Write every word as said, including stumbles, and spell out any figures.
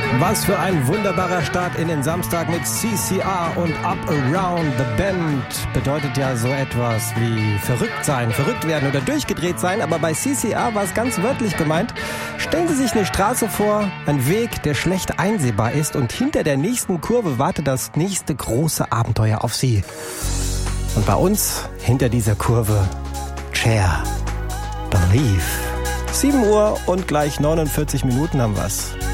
Was für ein wunderbarer Start in den Samstag mit C C R und Up Around the Bend. Bedeutet ja so etwas wie verrückt sein, verrückt werden oder durchgedreht sein. Aber bei C C R war es ganz wörtlich gemeint. Stellen Sie sich eine Straße vor, ein Weg, der schlecht einsehbar ist. Und hinter der nächsten Kurve wartet das nächste große Abenteuer auf Sie. Und bei uns, hinter dieser Kurve, Cher, Believe. sieben Uhr und gleich neunundvierzig Minuten haben wir's.